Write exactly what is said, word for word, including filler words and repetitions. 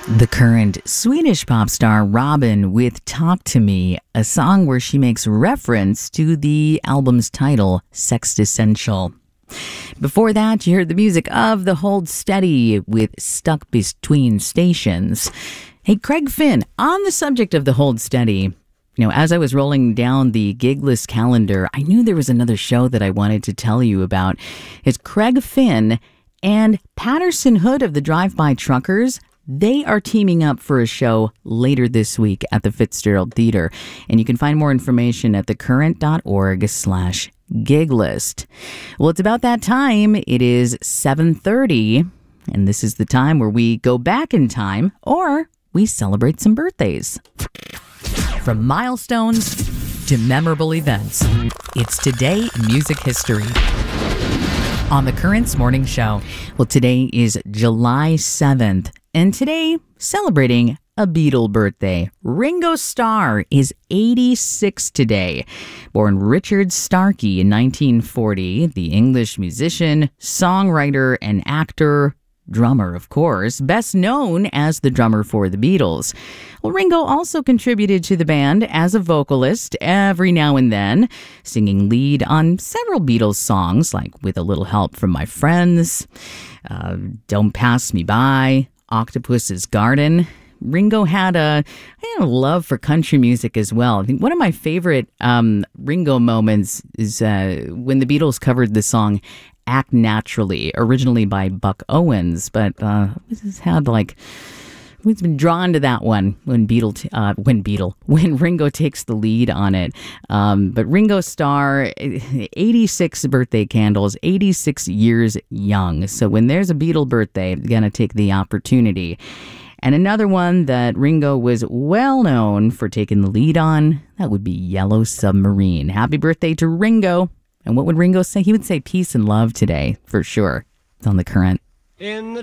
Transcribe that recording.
The current Swedish pop star Robyn with Talk to Me, a song where she makes reference to the album's title, Sextessential. Before that, you heard the music of The Hold Steady with Stuck Between Stations. Hey, Craig Finn, on the subject of The Hold Steady, you know, as I was rolling down the gig list calendar, I knew there was another show that I wanted to tell you about. It's Craig Finn and Patterson Hood of the Drive-By Truckers. They are teaming up for a show later this week at the Fitzgerald Theater. And you can find more information at thecurrent.org slash gig list. Well, it's about that time. It is seven thirty, and this is the time where we go back in time or we celebrate some birthdays. From milestones to memorable events, it's Today in Music History on the Currents Morning Show. Well, today is July seventh. And today, celebrating a Beatle birthday. Ringo Starr is eighty-six today. Born Richard Starkey in nineteen forty, the English musician, songwriter, and actor, drummer, of course, best known as the drummer for the Beatles. Well, Ringo also contributed to the band as a vocalist every now and then, singing lead on several Beatles songs, like With a Little Help from My Friends, uh, Don't Pass Me By, Octopus's Garden. Ringo had a, had a love for country music as well. I think one of my favorite um, Ringo moments is uh, when the Beatles covered the song Act Naturally, originally by Buck Owens, but uh, this has had like, we've been drawn to that one when Beatle, t- uh, when Beatle, when Ringo takes the lead on it. Um, but Ringo Starr, eighty-six birthday candles, eighty-six years young. So when there's a Beatle birthday, you're going to take the opportunity. And another one that Ringo was well known for taking the lead on, that would be Yellow Submarine. Happy birthday to Ringo. And what would Ringo say? He would say peace and love today, for sure. It's on The Current. In the